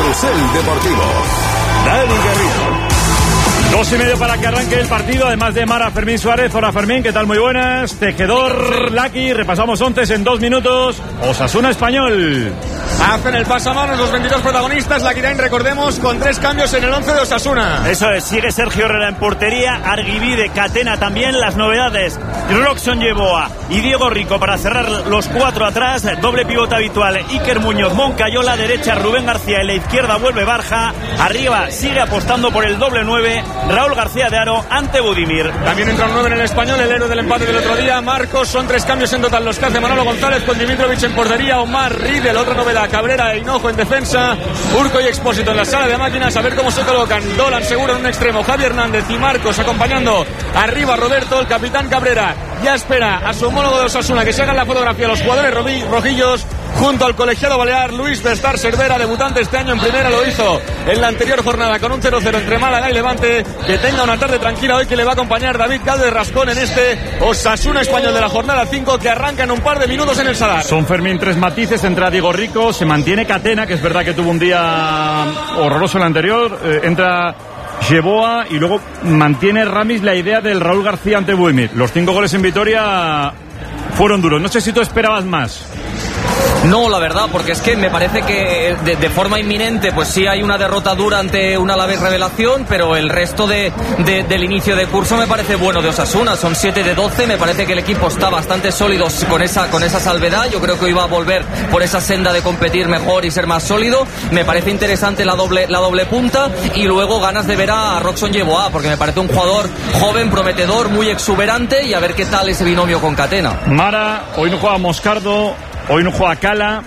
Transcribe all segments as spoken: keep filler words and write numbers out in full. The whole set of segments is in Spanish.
Carrusel Deportivo. Dani Garrido. Dos y medio para que arranque el partido, además de Mara Fermín Suárez. Hola Fermín, ¿qué tal? Muy buenas. Tejedor, Lucky, repasamos once en dos minutos. Osasuna Español. Hacen el pasamanos los veintidós protagonistas. Laquirain, recordemos, con tres cambios en el once de Osasuna. Eso es, sigue Sergio Herrera en portería, Arguibide, Catena también. Las novedades, Roxon Yeboah y Diego Rico para cerrar los cuatro atrás. Doble pivote habitual, Iker Muñoz, Moncayola, derecha Rubén García, en la izquierda vuelve Barja. Arriba sigue apostando por el doble nueve, Raúl García de Aro ante Budimir. También entra un nueve en el Español, el héroe del empate del otro día, Marcos. Son tres cambios en total los que hace Manolo González, con Dimitrovic en portería, Omar Riedel, otra novedad, Cabrera e Hinojo en defensa, Urco y Expósito en la sala de máquinas. A ver cómo se colocan. Dolan seguro en un extremo, Javi Hernández y Marcos acompañando arriba Roberto. El capitán Cabrera ya espera a su homólogo de Osasuna que se hagan la fotografía los jugadores rojillos junto al colegiado balear Luis Bestar Cervera, debutante este año en primera. Lo hizo en la anterior jornada con un cero cero entre Málaga y Levante. Que tenga una tarde tranquila hoy, que le va a acompañar David Calde Rascón en este Osasuna Español de la jornada cinco, que arranca en un par de minutos en el Sadar. Son Fermín tres matices, entra Diego Rico, se mantiene Catena, que es verdad que tuvo un día horroroso el anterior, eh, entra Yeboah y luego mantiene Ramis la idea del Raúl García ante Budimir. Los cinco goles en Vitoria fueron duros. No sé si tú esperabas más. No, la verdad, porque es que me parece que de, de forma inminente pues sí hay una derrota dura ante un Alavés revelación, pero el resto de, de, del inicio de curso me parece bueno de Osasuna. Son siete de doce, me parece que el equipo está bastante sólido con esa, con esa salvedad. Yo creo que hoy va a volver por esa senda de competir mejor y ser más sólido. Me parece interesante la doble, la doble punta, y luego ganas de ver a Roxon Yeboah, porque me parece un jugador joven, prometedor, muy exuberante, y a ver qué tal ese binomio con Catena. Mara, hoy no juega Moscardo, hoy no juega Cala.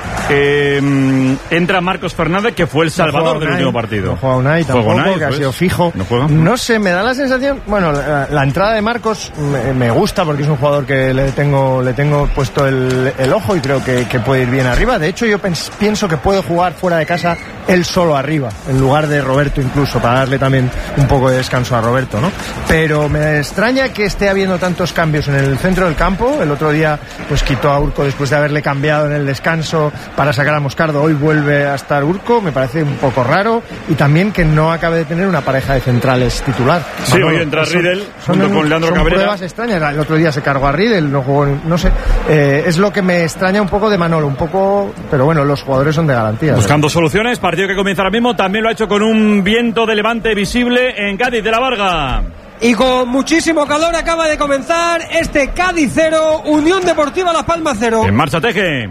Eh, entra Marcos Fernández, que fue el salvador no del Unai, último partido. No juega Unai tampoco, Unai, que pues, ha sido fijo. No, juega. No sé, me da la sensación. Bueno, la, la entrada de Marcos me, me gusta, porque es un jugador que le tengo le tengo puesto el, el ojo y creo que, que puede ir bien arriba. De hecho, yo pens, pienso que puede jugar fuera de casa él solo arriba, en lugar de Roberto, incluso, para darle también un poco de descanso a Roberto, ¿no? Pero me extraña que esté habiendo tantos cambios en el centro del campo. El otro día pues quitó a Urco después de haberle cambiado en el descanso para sacar a Moscardo. Hoy vuelve a estar Urco, me parece un poco raro, y también que no acabe de tener una pareja de centrales titular. Sí, Manolo, hoy entra Riedel junto con Leandro son Cabrera. Pruebas extrañas. El otro día se cargó a Riedel, no jugó, no sé. Eh, es lo que me extraña un poco de Manolo, un poco, pero bueno, los jugadores son de garantía. Buscando soluciones, partido que comienza ahora mismo. También lo ha hecho con un viento de levante visible en Cádiz de la Varga. Y con muchísimo calor acaba de comenzar este Cádiz cero, Unión Deportiva Las Palmas cero. En marcha Teje.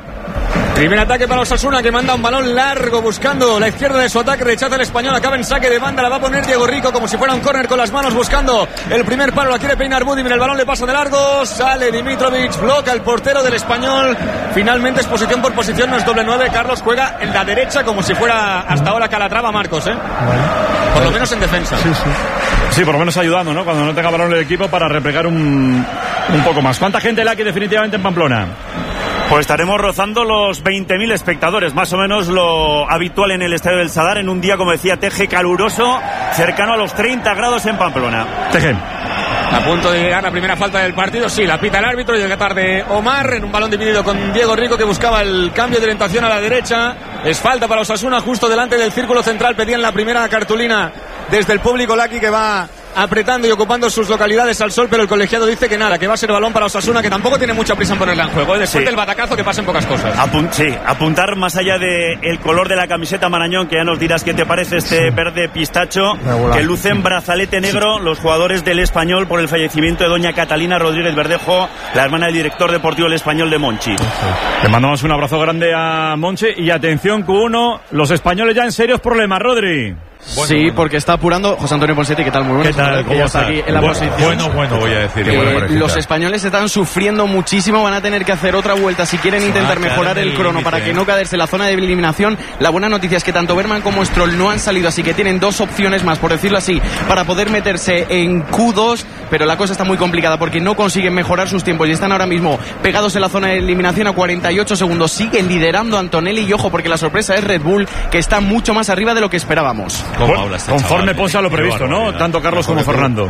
Primer ataque para Osasuna, que manda un balón largo buscando la izquierda de su ataque, rechaza el Español, acaba en saque de banda, la va a poner Diego Rico como si fuera un córner con las manos buscando el primer palo, la quiere peinar Budimir, el balón le pasa de largo, sale Dimitrovic, bloca el portero del Español. Finalmente es posición por posición, no es doble nueve. Carlos juega en la derecha como si fuera hasta ahora Calatrava Marcos, ¿eh? Bueno, por lo menos en defensa. Sí, sí. Sí, por lo menos ayudando, ¿no? Cuando no tenga balón el equipo, para replegar un, un poco más. ¿Cuánta gente la que definitivamente en Pamplona? Pues estaremos rozando los veinte mil espectadores, más o menos lo habitual en el Estadio del Sadar, en un día, como decía Teje, caluroso, cercano a los treinta grados en Pamplona. Teje. A punto de llegar la primera falta del partido, sí, la pita el árbitro, y llega tarde Omar en un balón dividido con Diego Rico, que buscaba el cambio de orientación a la derecha. Es falta para Osasuna justo delante del círculo central, pedían la primera cartulina desde el público. Lucky, que va apretando y ocupando sus localidades al sol, pero el colegiado dice que nada, que va a ser balón para Osasuna, que tampoco tiene mucha prisa en ponerla en juego, después sí. del batacazo, que pasen pocas cosas. Apun- sí, apuntar más allá del de color de la camiseta Marañón, que ya nos dirás qué te parece este sí. verde pistacho, que luce en brazalete negro los jugadores del Español por el fallecimiento de doña Catalina Rodríguez Verdejo, la hermana del director deportivo del Español de Monchi. Sí. Le mandamos un abrazo grande a Monchi, y atención, Q uno, los españoles ya en serios problemas, Rodri. Bueno, sí, bueno. porque está apurando José Antonio Ponsetti. ¿Qué tal? Muy buenas. ¿Qué tal? ¿Cómo ya está aquí en la bueno, posición. Bueno, bueno, voy a decir. Eh, los españoles están sufriendo muchísimo. Van a tener que hacer otra vuelta si quieren intentar mejorar el crono para que no caerse en la zona de eliminación. La buena noticia es que tanto Berman como Stroll no han salido, así que tienen dos opciones más, por decirlo así, para poder meterse en Q dos. Pero la cosa está muy complicada porque no consiguen mejorar sus tiempos y están ahora mismo pegados en la zona de eliminación a cuarenta y ocho segundos. Siguen liderando Antonelli, y ojo, porque la sorpresa es Red Bull, que está mucho más arriba de lo que esperábamos. ¿Cómo bueno, habla este conforme posa lo previsto, ¿no? Tanto Carlos como Fernando.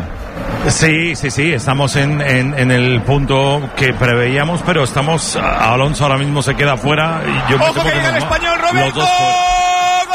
Sí, sí, sí, estamos en, en, en el punto que preveíamos, pero estamos, Alonso ahora mismo se queda fuera. Y yo ¡Ojo, que llega el Español, Roberto!